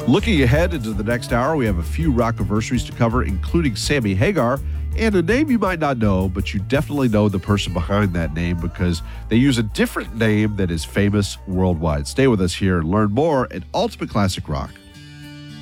Looking ahead into the next hour, we have a few rock-anniversaries to cover, including Sammy Hagar, and a name you might not know, but you definitely know the person behind that name because they use a different name that is famous worldwide. Stay with us here and learn more at Ultimate Classic Rock.